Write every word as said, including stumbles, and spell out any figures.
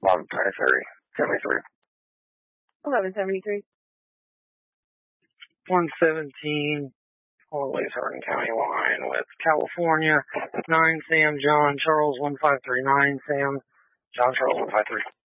eleven twenty-three, seventy-three. eleven seventy-three. one seventeen, always Hardin County line with California. nine Sam John Charles one five three nine Sam John Charles one five three.